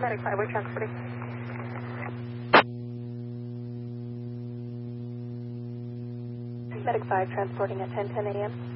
Medic 5, we're transporting. Medic 5 transporting at 10:10 a.m.